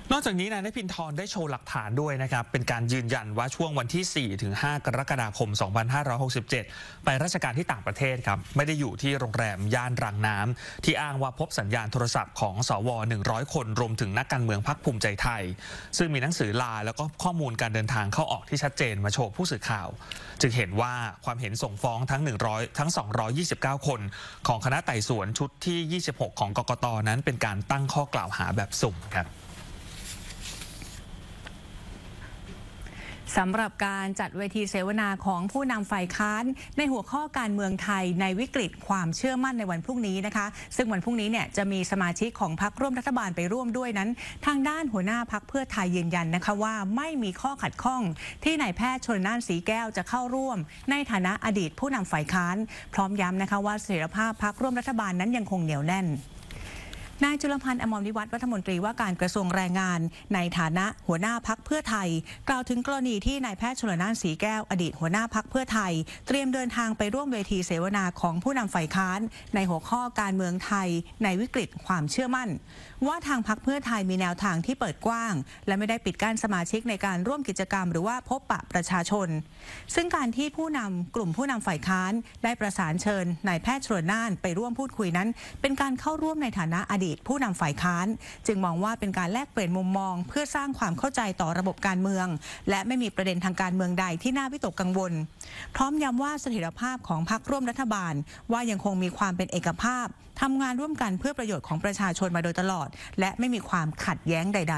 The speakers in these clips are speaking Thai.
นอกจากนี้นายณภินทร์ได้โชว์หลักฐานด้วยนะครับเป็นการยืนยันว่าช่วงวันที่ 4-5 กรกฎาคม 2567 ไปราชการที่ต่างประเทศครับไม่ได้อยู่ที่โรงแรมย่านรางน้ำที่อ้างว่าพบสัญญาณโทรศัพท์ของสว100 คนรวมถึงนักการเมืองพรรคภูมิใจไทยซึ่งมีหนังสือลาแล้วก็ข้อมูลการเดินทางเข้าออกที่ชัดเจนมาโชว์ผู้สื่อข่าวจึงเห็นว่าความเห็นส่งฟ้องทั้ง229 คนของคณะไต่สวนชุดที่26ของกกต.นั้นเป็นการตั้งข้อกล่าวหาแบบสุ่มครับสำหรับการจัดเวทีเสวนาของผู้นำฝ่ายค้านในหัวข้อการเมืองไทยในวิกฤตความเชื่อมั่นในวันพรุ่งนี้นะคะซึ่งวันพรุ่งนี้เนี่ยจะมีสมาชิกของพรรคร่วมรัฐบาลไปร่วมด้วยนั้นทางด้านหัวหน้าพรรคเพื่อไทยยืนยันนะคะว่าไม่มีข้อขัดข้องที่นายแพทย์ชลน่านสีแก้วจะเข้าร่วมในฐานะอดีตผู้นำฝ่ายค้านพร้อมย้ำนะคะว่าเสถียรภาพพรรคร่วมรัฐบาลนั้นยังคงเหนียวแน่นนายจุลพันธ์ อมรวิวัฒน์รัฐมนตรีว่าการกระทรวงแรงงานในฐานะหัวหน้าพรรคเพื่อไทยกล่าวถึงกรณีที่นายแพทย์ชลน่านสีแก้วอดีตหัวหน้าพรรคเพื่อไทยเตรียมเดินทางไปร่วมเวทีเสวนาของผู้นำฝ่ายค้านในหัวข้อการเมืองไทยในวิกฤตความเชื่อมั่นว่าทางพรรคเพื่อไทยมีแนวทางที่เปิดกว้างและไม่ได้ปิดกั้นสมาชิกในการร่วมกิจกรรมหรือว่าพบปะประชาชนซึ่งการที่กลุ่มผู้นำฝ่ายค้านได้ประสานเชิญนายแพทย์ชลน่านไปร่วมพูดคุยนั้นเป็นการเข้าร่วมในฐานะอดีตผู้นำฝ่ายค้านจึงมองว่าเป็นการแลกเปลี่ยนมุมมองเพื่อสร้างความเข้าใจต่อระบบการเมืองและไม่มีประเด็นทางการเมืองใดที่น่าวิตกกังวลพร้อมย้ำว่าเสถียรภาพของพรรคร่วมรัฐบาลว่ายังคงมีความเป็นเอกภาพทำงานร่วมกันเพื่อประโยชน์ของประชาชนมาโดยตลอดและไม่มีความขัดแย้งใด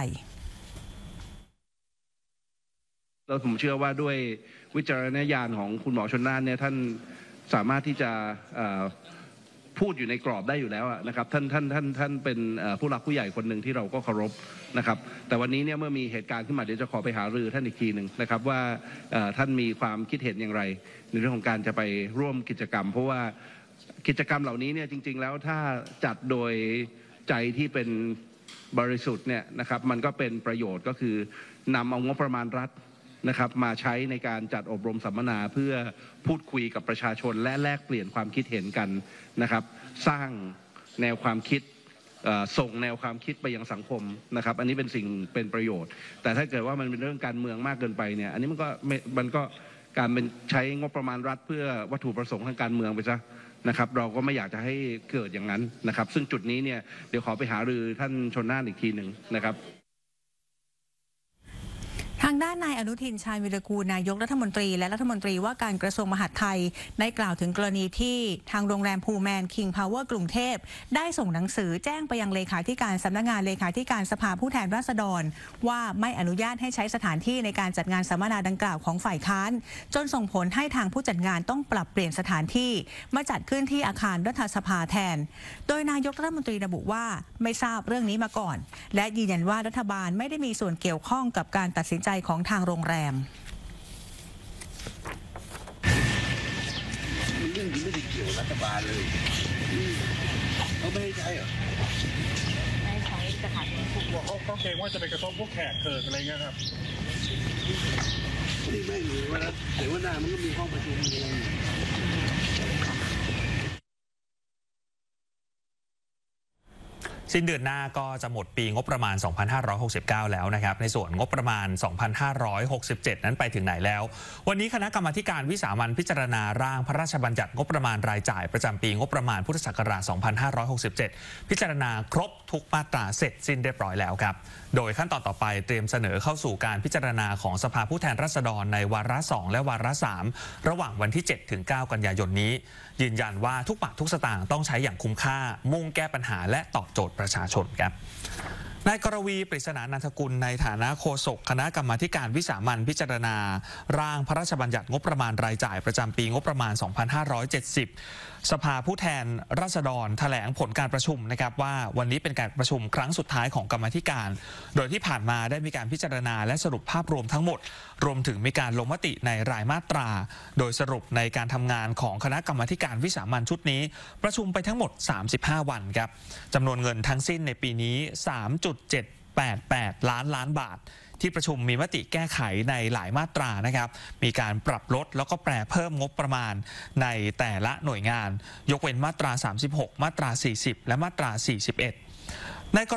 ๆแล้วผมเชื่อว่าด้วยวิจารณญาณของคุณหมอชลน่านเนี่ยท่านสามารถที่จะพูดอยู่ในกรอบได้อยู่แล้วนะครับท่านเป็นผู้หลักผู้ใหญ่คนหนึ่งที่เราก็เคารพนะครับแต่วันนี้เนี่ยเมื่อมีเหตุการณ์ขึ้นมาเดี๋ยวจะขอไปหารือท่านอีกทีหนึ่งนะครับว่าท่านมีความคิดเห็นอย่างไรในเรื่องของการจะไปร่วมกิจกรรมเพราะว่ากิจกรรมเหล่านี้เนี่ยจริงๆแล้วถ้าจัดโดยใจที่เป็นบริสุทธิ์เนี่ยนะครับมันก็เป็นประโยชน์ก็คือนำเอางบประมาณรัฐนะครับมาใช้ในการจัดอบรมสัมมนาเพื่อพูดคุยกับประชาชนและแลกเปลี่ยนความคิดเห็นกันนะครับสร้างแนวความคิดส่งแนวความคิดไปยังสังคมนะครับอันนี้เป็นสิ่งเป็นประโยชน์แต่ถ้าเกิดว่ามันเป็นเรื่องการเมืองมากเกินไปเนี่ยอันนี้มันก็การเป็นใช้งบประมาณรัฐเพื่อวัตถุประสงค์ทางการเมืองไปซะนะครับเราก็ไม่อยากจะให้เกิดอย่างนั้นนะครับซึ่งจุดนี้เนี่ยเดี๋ยวขอไปหารือท่านชลน่านอีกทีหนึ่งนะครับทางด้านนายอนุทินชาญวิรากูลนายกรัฐมนตรีและรัฐมนตรีว่าการกระทรวงมหาดไทยได้กล่าวถึงกรณีที่ทางโรงแรมพูแมนคิงพาวเวอร์กรุงเทพได้ส่งหนังสือแจ้งไปยังเลขาธิการสำนักงานเลขาธิการสภาผู้แทนราษฎรว่าไม่อนุญาตให้ใช้สถานที่ในการจัดงานสัมมนาดังกล่าวของฝ่ายค้านจนส่งผลให้ทางผู้จัดงานต้องปรับเปลี่ยนสถานที่มาจัดขึ้นที่อาคารรัฐสภาแทนโดยนายกรัฐมนตรีระบุว่าไม่ทราบเรื่องนี้มาก่อนและยืนยันว่ารัฐบาลไม่ได้มีส่วนเกี่ยวข้องกับการตัดสินใจของทางโรงแรมเรื่องนี้ไม่ได้เกี่ยวรัฐบาลเลยเขาไม่ให้ใช้เหรอไม่ใช้สถานที่เขาเกรงว่าจะไปกระทบพวกแขกเกิดอะไรเงี้ยครับนี่ไม่รู้ว่าเดี๋ยวหน้ามันก็มีห้องประชุมเองสิ้นเดือนหน้าก็จะหมดปีงบประมาณ 2569 แล้วนะครับในส่วนงบประมาณ 2567 นั้นไปถึงไหนแล้ววันนี้คณะกรรมาการวิสามัญพิจารณาร่างพระราชบัญญัติงบประมาณรายจ่ายประจำปีงบประมาณพุทธศักราช 2567 พิจารณาครบทุกมาตราเสร็จสิ้นเรียบร้อยแล้วครับโดยขั้นตอนต่อไปเตรียมเสนอเข้าสู่การพิจารณาของสภาผู้แทนราษฎรในวาระ 2 และวาระ 3 ระหว่างวันที่ 7-9 กันยายนนี้ยืนยันว่าทุกบาททุกสตางค์ต้องใช้อย่างคุ้มค่ามุ่งแก้ปัญหาและตอบโจทย์ประชาชนครับนายกรวีปริศนานันทกุลในฐานะโฆษกคณะกรรมาการวิสามัญพิจารณาร่างพระราชบัญญัติงบประมาณรายจ่ายประจำปีงบประมาณ 2570 สภาผู้แทนราษฎรแถลงผลการประชุมนะครับว่าวันนี้เป็นการประชุมครั้งสุดท้ายของกรรมาการโดยที่ผ่านมาได้มีการพิจารณาและสรุปภาพรวมทั้งหมดรวมถึงมีการลงมติในรายมาตราโดยสรุปในการทำงานของคณะกรรมาการวิสามัญชุดนี้ประชุมไปทั้งหมด35วันครับจำนวนเงินทั้งสิ้นในปีนี้ 3.788 ล้านบาทที่ประชุมมีมติแก้ไขในหลายมาตรานะครับมีการปรับลดแล้วก็แปรเพิ่มงบประมาณในแต่ละหน่วยงานยกเว้นมาตรา 36 มาตรา 40 และมาตรา 41